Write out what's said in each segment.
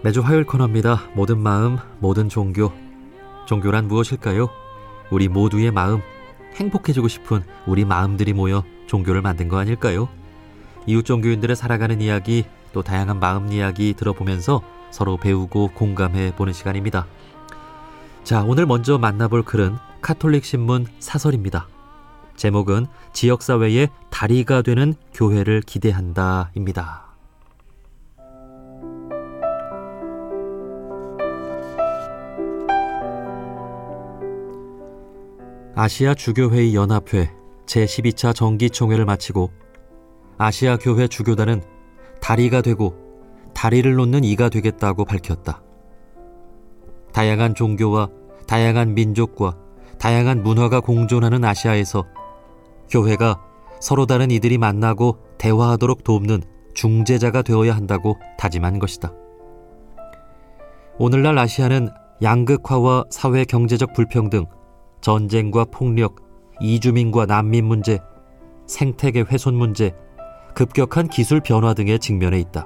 매주 화요일 코너입니다. 모든 마음, 모든 종교. 종교란 무엇일까요? 우리 모두의 마음, 행복해지고 싶은 우리 마음들이 모여 종교를 만든 거 아닐까요? 이웃 종교인들의 살아가는 이야기, 또 다양한 마음 이야기 들어보면서 서로 배우고 공감해 보는 시간입니다. 자, 오늘 먼저 만나볼 글은 카톨릭 신문 사설입니다. 제목은 지역사회의 다리가 되는 교회를 기대한다입니다. 아시아 주교회의 연합회 제12차 정기총회를 마치고 아시아 교회 주교단은 다리가 되고 다리를 놓는 이가 되겠다고 밝혔다. 다양한 종교와 다양한 민족과 다양한 문화가 공존하는 아시아에서 교회가 서로 다른 이들이 만나고 대화하도록 돕는 중재자가 되어야 한다고 다짐한 것이다. 오늘날 아시아는 양극화와 사회 경제적 불평등, 전쟁과 폭력, 이주민과 난민 문제, 생태계 훼손 문제, 급격한 기술 변화 등에 직면해 있다.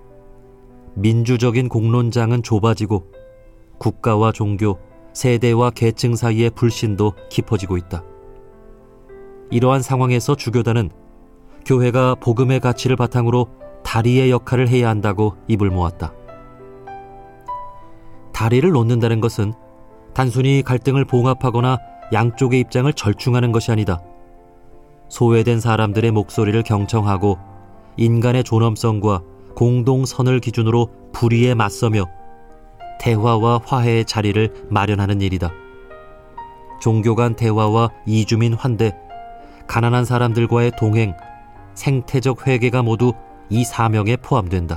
민주적인 공론장은 좁아지고 국가와 종교, 세대와 계층 사이의 불신도 깊어지고 있다. 이러한 상황에서 주교단은 교회가 복음의 가치를 바탕으로 다리의 역할을 해야 한다고 입을 모았다. 다리를 놓는다는 것은 단순히 갈등을 봉합하거나 양쪽의 입장을 절충하는 것이 아니다. 소외된 사람들의 목소리를 경청하고 인간의 존엄성과 공동선을 기준으로 불의에 맞서며 대화와 화해의 자리를 마련하는 일이다. 종교 간 대화와 이주민 환대, 가난한 사람들과의 동행, 생태적 회개가 모두 이 사명에 포함된다.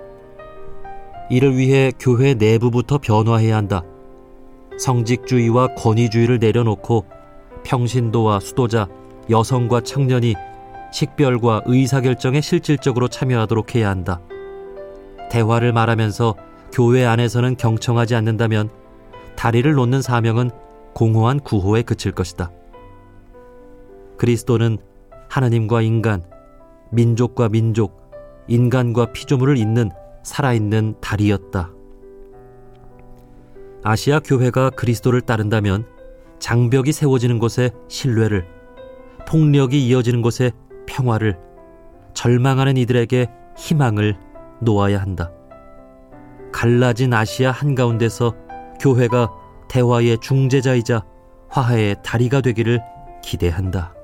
이를 위해 교회 내부부터 변화해야 한다. 성직주의와 권위주의를 내려놓고 평신도와 수도자, 여성과 청년이 식별과 의사결정에 실질적으로 참여하도록 해야 한다. 대화를 말하면서 교회 안에서는 경청하지 않는다면 다리를 놓는 사명은 공허한 구호에 그칠 것이다. 그리스도는 하나님과 인간, 민족과 민족, 인간과 피조물을 잇는 살아있는 다리였다. 아시아 교회가 그리스도를 따른다면 장벽이 세워지는 곳에 신뢰를, 폭력이 이어지는 곳에 평화를, 절망하는 이들에게 희망을 놓아야 한다. 갈라진 아시아 한가운데서 교회가 대화의 중재자이자 화해의 다리가 되기를 기대한다.